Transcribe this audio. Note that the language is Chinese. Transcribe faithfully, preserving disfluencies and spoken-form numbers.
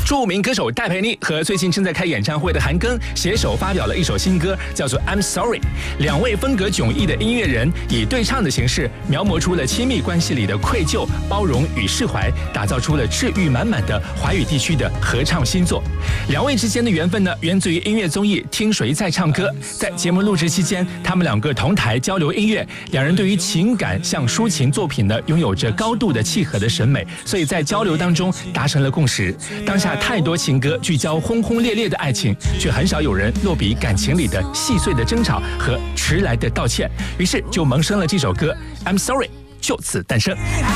著名歌手戴佩妮和最近正在开演唱会的韩庚携手发表了一首新歌，叫做《I'm Sorry》。两位风格迥异的音乐人以对唱的形式，描摹出了亲密关系里的愧疚、包容与释怀，打造出了治愈满满的华语地区的合唱新作。两位之间的缘分呢，源自于音乐综艺《听谁在唱歌》。在节目录制期间，他们两个同台交流音乐，两人对于情感向抒情作品呢，拥有着高度的契合的审美，所以在交流当中达成了共识。当下太多情歌聚焦轰轰烈烈的爱情，却很少有人落笔感情里的细碎的争吵和迟来的道歉，于是就萌生了这首歌《I'm Sorry》，就此诞生。